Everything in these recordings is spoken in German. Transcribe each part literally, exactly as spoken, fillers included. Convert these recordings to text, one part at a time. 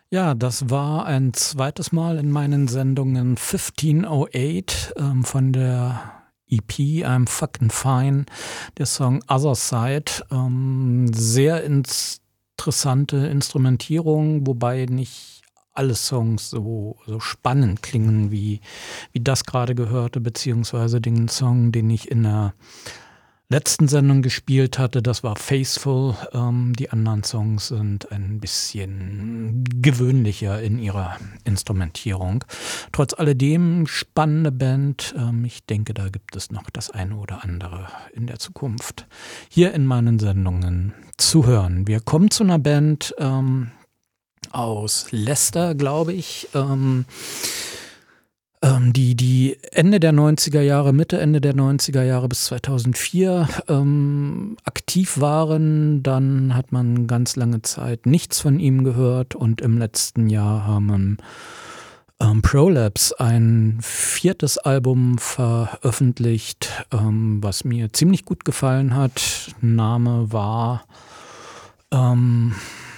Ja, das war ein zweites Mal in meinen Sendungen fünfzehn null acht ähm, von der E P I'm Fucking Fine, der Song Other Side. Ähm, sehr ins interessante Instrumentierung, wobei nicht alle Songs so, so spannend klingen wie, wie das gerade gehörte, beziehungsweise den Song, den ich in der letzten Sendung gespielt hatte. Das war Faithful. Ähm, die anderen Songs sind ein bisschen gewöhnlicher in ihrer Instrumentierung. Trotz alledem spannende Band. Ähm, ich denke, da gibt es noch das eine oder andere in der Zukunft hier in meinen Sendungen zu hören. Wir kommen zu einer Band ähm, aus Leicester, glaube ich. Ähm, ähm, die, die Ende der neunziger Jahre, Mitte, Ende der neunziger Jahre bis zweitausendvier ähm, aktiv waren. Dann hat man ganz lange Zeit nichts von ihm gehört und im letzten Jahr haben ähm, Prolapse ein viertes Album veröffentlicht, ähm, was mir ziemlich gut gefallen hat. Name war ähm,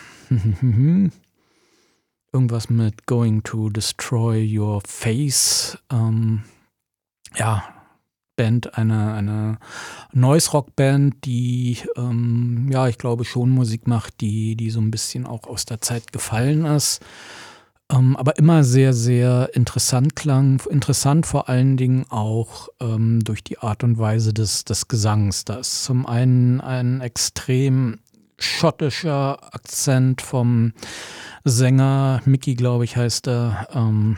irgendwas mit Going to Destroy Your Face. Ähm, ja, Band, eine, eine Noise-Rock-Band, die, ähm, ja, ich glaube schon Musik macht, die, die so ein bisschen auch aus der Zeit gefallen ist. Ähm, aber immer sehr, sehr interessant klang. Interessant vor allen Dingen auch ähm, durch die Art und Weise des, des Gesangs. Da ist zum einen ein extrem schottischer Akzent vom Sänger, Mickey, glaube ich, heißt er, ähm,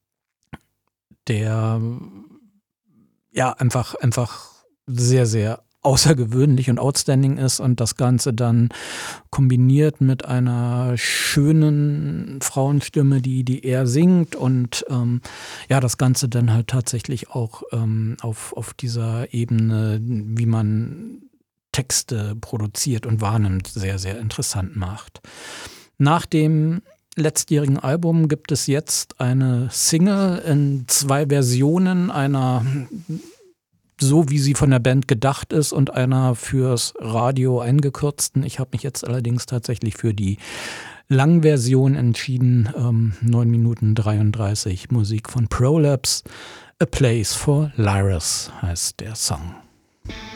der ja einfach, einfach sehr, sehr außergewöhnlich und outstanding ist und das Ganze dann kombiniert mit einer schönen Frauenstimme, die, die er singt und ähm, ja, das Ganze dann halt tatsächlich auch ähm, auf, auf dieser Ebene, wie man Texte produziert und wahrnimmt, sehr, sehr interessant macht. Nach dem letztjährigen Album gibt es jetzt eine Single in zwei Versionen, einer so wie sie von der Band gedacht ist und einer fürs Radio eingekürzten. Ich habe mich jetzt allerdings tatsächlich für die Langversion entschieden, ähm, neun Minuten dreiunddreißig, Musik von Prolapse. A Place for Lyris heißt der Song.